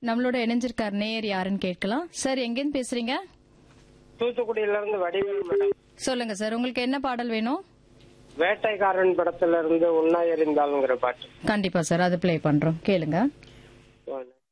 நம்மளோட இணைஞ்சிருக்கார் நேயர் யாருன்னு கேட்கலாம். சார் எங்கேருந்து பேசுறீங்க? தூத்துக்குடியில இருந்து வடிவேல் மேடம். சொல்லுங்க சார், உங்களுக்கு என்ன பாடல் வேணும்? வேட்டைக்காரன் படத்துல இருந்து உண்ணா எறிந்தாலுங்கிற பாட்டு. கண்டிப்பா சார், அது பிளே பண்றோம், கேளுங்க.